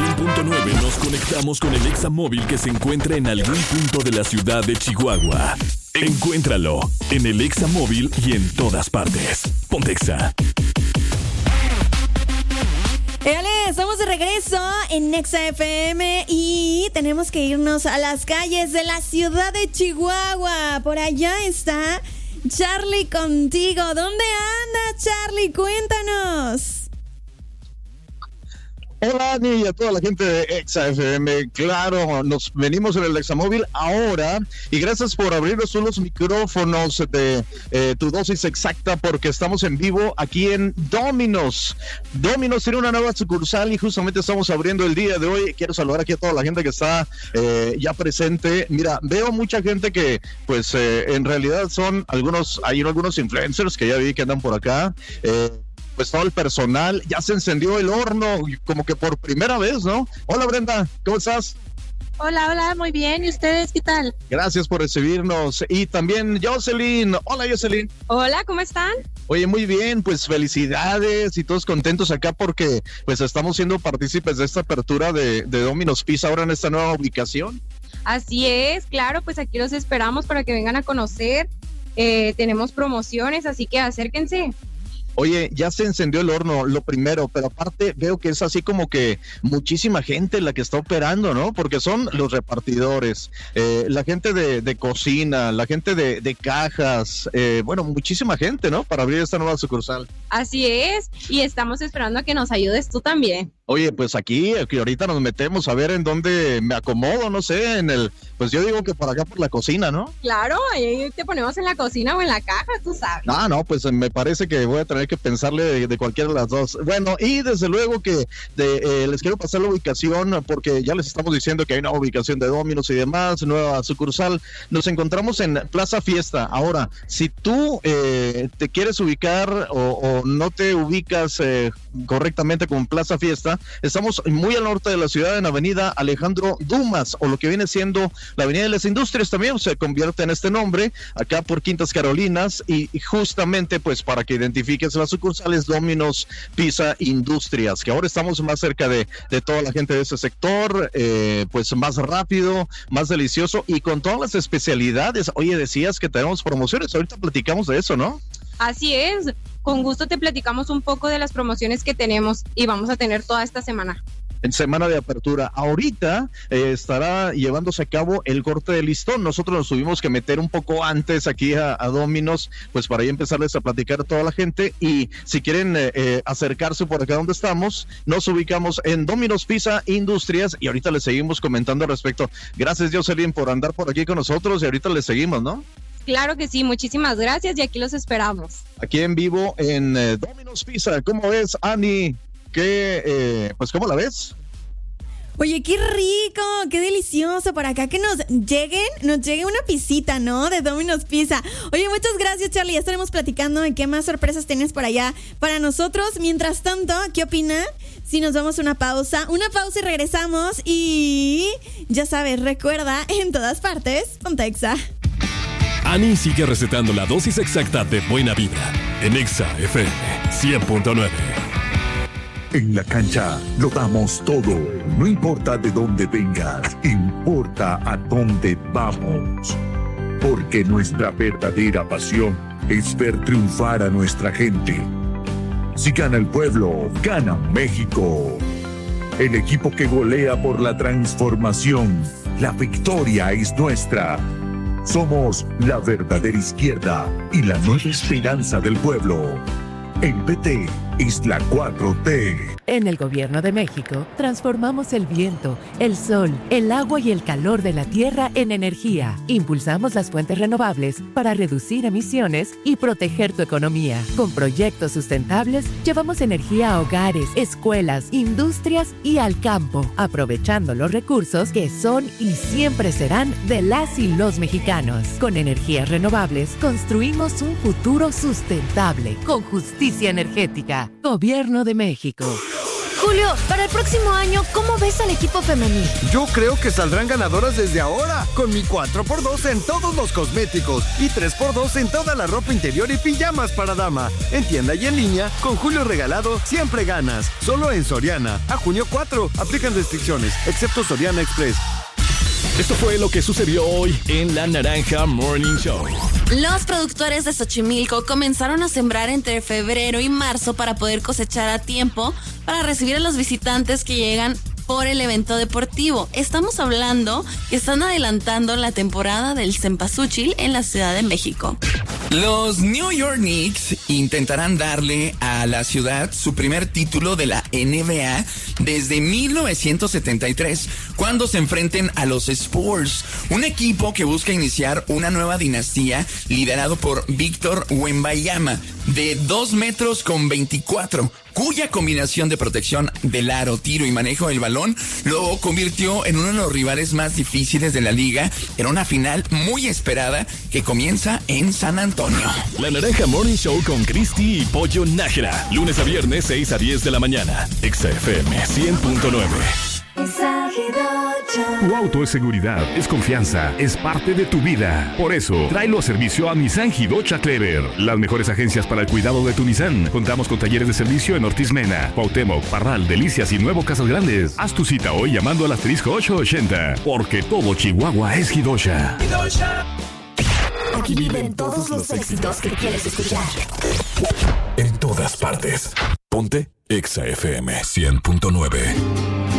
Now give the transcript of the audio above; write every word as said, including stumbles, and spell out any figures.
cien punto nueve nos conectamos con el Examóvil que se encuentra en algún punto de la ciudad de Chihuahua. Encuéntralo en el Examóvil y en todas partes. Ponte Exa. Éale, estamos de regreso en Exa F M y tenemos que irnos a las calles de la ciudad de Chihuahua. Por allá está Charlie contigo. ¿Dónde andas, Charlie? Cuéntanos. Hola, Ani, y a toda la gente de Exa F M. Claro, nos venimos en el Examóvil ahora y gracias por abrirnos los micrófonos de eh, tu dosis exacta porque estamos en vivo aquí en Domino's. Domino's tiene una nueva sucursal y justamente estamos abriendo el día de hoy. Quiero saludar aquí a toda la gente que está eh, ya presente. Mira, veo mucha gente que pues eh, en realidad son algunos, hay algunos influencers que ya vi que andan por acá. Eh, Pues todo el personal, ya se encendió el horno, como que por primera vez, ¿no? Hola Brenda, ¿cómo estás? Hola, hola, muy bien, ¿y ustedes qué tal? Gracias por recibirnos. Y también Jocelyn, hola Jocelyn. Hola, ¿cómo están? Oye, muy bien, pues felicidades y todos contentos acá porque pues estamos siendo partícipes de esta apertura de, de Domino's Pizza ahora en esta nueva ubicación. Así es, claro, pues aquí los esperamos para que vengan a conocer, eh, tenemos promociones, así que acérquense. Oye, ya se encendió el horno, lo primero, pero aparte veo que es así como que muchísima gente la que está operando, ¿no? Porque son los repartidores, eh, la gente de, de cocina, la gente de, de cajas, eh, bueno, muchísima gente, ¿no? Para abrir esta nueva sucursal. Así es, y estamos esperando a que nos ayudes tú también. Oye, pues aquí, aquí ahorita nos metemos a ver en dónde me acomodo, no sé, en el, pues yo digo que por acá por la cocina, ¿no? Claro, ahí te ponemos en la cocina o en la caja, tú sabes. Ah, no, pues me parece que voy a tener que pensarle de, de cualquiera de las dos. Bueno, y desde luego que de, eh, les quiero pasar la ubicación porque ya les estamos diciendo que hay una ubicación de Domino's y demás, nueva sucursal. Nos encontramos en Plaza Fiesta. Ahora, si tú eh, te quieres ubicar o, o no te ubicas eh, correctamente con Plaza Fiesta, estamos muy al norte de la ciudad en Avenida Alejandro Dumas, o lo que viene siendo la Avenida de las Industrias también se convierte en este nombre, acá por Quintas Carolinas, y, y justamente pues para que identifiques las sucursales Domino's Pizza Industrias, que ahora estamos más cerca de, de toda la gente de ese sector, eh, pues más rápido, más delicioso y con todas las especialidades. Oye, decías que tenemos promociones, ahorita platicamos de eso, ¿no? Así es, con gusto te platicamos un poco de las promociones que tenemos y vamos a tener toda esta semana. En semana de apertura. Ahorita eh, estará llevándose a cabo el corte de listón. Nosotros nos tuvimos que meter un poco antes aquí a, a Domino's, pues para ahí empezarles a platicar a toda la gente. Y si quieren eh, eh, acercarse por acá donde estamos, nos ubicamos en Domino's Pizza Industrias y ahorita les seguimos comentando al respecto. Gracias, Jocelyn, por andar por aquí con nosotros y ahorita les seguimos, ¿no? Claro que sí, muchísimas gracias y aquí los esperamos. Aquí en vivo en eh, Domino's Pizza. ¿Cómo ves, Ani? ¿Qué, eh, pues cómo la ves? Oye, qué rico, qué delicioso por acá que nos lleguen, nos llegue una pisita, ¿no? De Domino's Pizza. Oye, muchas gracias, Charlie. Ya estaremos platicando de qué más sorpresas tienes por allá para nosotros. Mientras tanto, ¿qué opina? Si nos vamos a una pausa, una pausa y regresamos. Y ya sabes, recuerda, en todas partes, ponte Exa. Ani sigue recetando la dosis exacta de buena vibra en Exa F M cien punto nueve. En la cancha lo damos todo, no importa de dónde vengas, importa a dónde vamos. Porque nuestra verdadera pasión es ver triunfar a nuestra gente. Si gana el pueblo, gana México. El equipo que golea por la transformación, la victoria es nuestra. Somos la verdadera izquierda y la nueva esperanza del pueblo. El P T es la cuatro T. En el Gobierno de México, transformamos el viento, el sol, el agua y el calor de la tierra en energía. Impulsamos las fuentes renovables para reducir emisiones y proteger tu economía. Con proyectos sustentables, llevamos energía a hogares, escuelas, industrias y al campo, aprovechando los recursos que son y siempre serán de las y los mexicanos. Con energías renovables, construimos un futuro sustentable, con justicia energética. Gobierno de México. Julio, para el próximo año, ¿cómo ves al equipo femenil? Yo creo que saldrán ganadoras desde ahora, con mi cuatro por dos en todos los cosméticos y tres por dos en toda la ropa interior y pijamas para dama. En tienda y en línea, con Julio regalado, siempre ganas. Solo en Soriana. A junio cuatro. Aplican restricciones, excepto Soriana Express. Esto fue lo que sucedió hoy en La Naranja Morning Show. Los productores de Xochimilco comenzaron a sembrar entre febrero y marzo para poder cosechar a tiempo para recibir a los visitantes que llegan por el evento deportivo. Estamos hablando que están adelantando la temporada del cempasúchil en la Ciudad de México. Los New York Knicks intentarán darle a la ciudad su primer título de la N B A desde mil novecientos setenta y tres, cuando se enfrenten a los Spurs, un equipo que busca iniciar una nueva dinastía liderado por Víctor Wembanyama, de dos metros con veinticuatro, cuya combinación de protección del aro, tiro y manejo del balón lo convirtió en uno de los rivales más difíciles de la liga en una final muy esperada que comienza en San Antonio. La Naranja Morning Show con Cristi y Pollo Nájera, lunes a viernes seis a diez de la mañana, Exa F M cien punto nueve. Tu auto es seguridad, es confianza, es parte de tu vida. Por eso, tráelo a servicio a Nissan Hidocha Clever. Las mejores agencias para el cuidado de tu Nissan. Contamos con talleres de servicio en Ortiz Mena, Cuauhtémoc, Parral, Delicias y Nuevo Casas Grandes. Haz tu cita hoy llamando al asterisco ocho ochenta, porque todo Chihuahua es Hidocha. Aquí viven todos los éxitos que quieres escuchar. En todas partes. Ponte Exa F M cien punto nueve.